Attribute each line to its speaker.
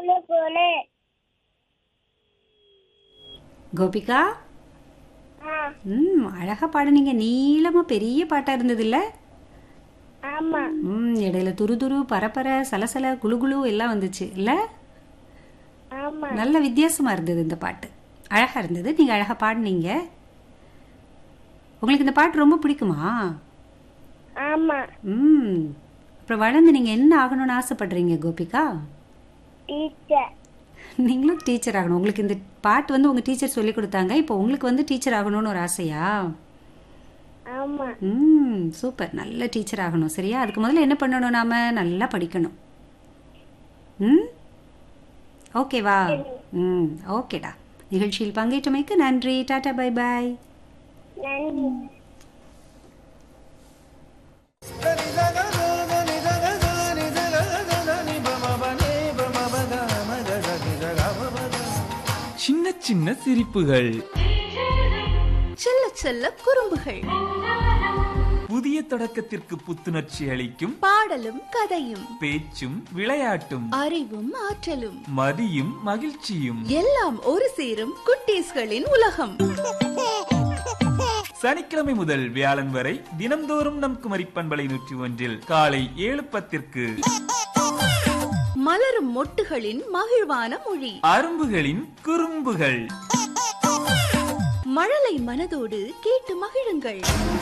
Speaker 1: போலே.
Speaker 2: கோபிகா, அழகா பாடுனீங்க. நீளமா பெரிய பாட்டா இருந்தது இல்ல?
Speaker 1: ஆமா.
Speaker 2: இடையில துரு பரபர சலசல குளு எல்லாம் வந்துச்சு இல்ல?
Speaker 1: ஆமா.
Speaker 2: நல்ல வித்தியாசமா இருந்தது இந்த பாட்டு. அழகா இருந்தது. நீங்க அழகா பாடுனீங்க. உங்களுக்கு இந்த பாட்டு ரொம்ப பிடிக்குமா?
Speaker 1: ஆமா.
Speaker 2: அப்புறம் வளர்ந்து நீங்க என்ன ஆகணும்னு ஆசைப்படுறீங்க கோபிகா?
Speaker 1: டீச்சர்.
Speaker 2: நீங்களும் டீச்சர் ஆகணும். உங்களுக்கு இந்த பாட்டு வந்து உங்க டீச்சர் சொல்லி கொடுத்தாங்க. இப்போ உங்களுக்கு வந்து டீச்சர் ஆகணும்னு ஒரு ஆசையா?
Speaker 1: ஆமா.
Speaker 2: சூப்பர். நல்ல டீச்சர் ஆகணும். சரியா? அதுக்கு முதல்ல என்ன பண்ணணும்? நாம நல்லா படிக்கணும். ஓகேவா? ஓகேடா. நிகழ்ச்சியில் பங்கேற்றமைக்கு நன்றி. Tata, bye bye.
Speaker 1: நன்றி.
Speaker 3: சின்ன சின்ன சிரிப்புகள்,
Speaker 4: செல்ல செல்ல குறும்புகள்,
Speaker 3: புதிய தொடக்கத்திற்கு புத்துணர்ச்சி அளிக்கும்
Speaker 4: பாடலும் கதையும்,
Speaker 3: பேச்சும் விளையாட்டும்,
Speaker 4: அறிவும் ஆற்றலும்,
Speaker 3: மதியும் மகிழ்ச்சியும்
Speaker 4: எல்லாம் ஒரு சேரும் குட்டீஸ்களின் உலகம்.
Speaker 3: சனிக்கிழமை முதல் வியாழன் வரை தினம்தோறும் நம் குமரி பண்பலை 101 காலை 7:10
Speaker 4: மலரும் மொட்டுகளின் மகிழ்வான மொழி,
Speaker 3: அரும்புகளின் குறும்புகள்.
Speaker 4: மழலை மனதோடு கேட்டு மகிழுங்கள்.